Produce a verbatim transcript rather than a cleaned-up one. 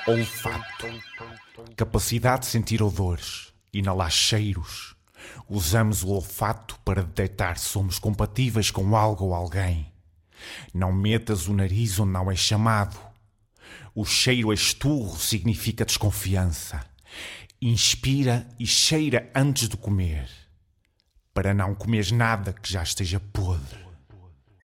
Olfato. Capacidade de sentir odores, inalar cheiros. Usamos o olfato para detectar se somos compatíveis com algo ou alguém. Não metas o nariz onde não é chamado. O cheiro esturro significa desconfiança. Inspira e cheira antes de comer, para não comeres nada que já esteja podre.